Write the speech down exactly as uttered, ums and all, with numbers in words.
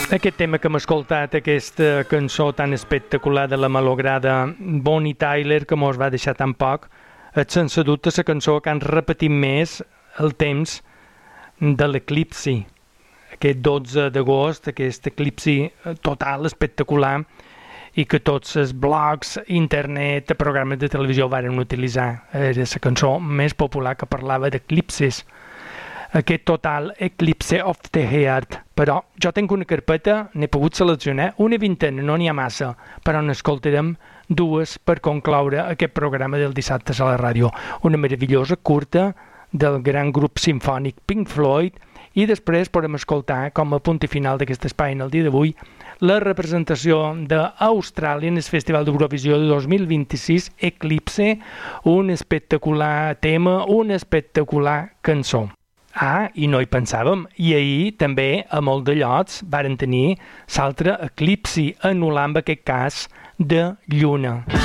Aquest tema que hem escoltat, aquesta cançó tan espectacular de la malograda Bonnie Tyler, que mos va deixar tan poc, és sense dubte la cançó que han repetit més el temps de l'eclipsi. Aquest dotze d'agost, aquest eclipsi total, espectacular, i que tots els blogs, internet, programes de televisió varen utilitzar. Era la cançó més popular que parlava d'eclipsis. Aquest total Eclipse of the Heart. Però jo tinc una carpeta, n'he pogut seleccionar una vintena, no n'hi ha massa, però n'escoltarem dues per concloure aquest programa del dissabte a la ràdio. Una meravellosa curta del gran grup simfònic Pink Floyd, i després podem escoltar, com a punt i final d'aquest espai en el dia d'avui, la representació d'Austràlia en el Festival d'Eurovisió de dos mil vint-i-sis, Eclipse, un espectacular tema, una espectacular cançó. Ah, i no hi pensàvem, i ahir també a molt de llocs varen tenir l'altre eclipsi, anul·lant en aquest cas de lluna.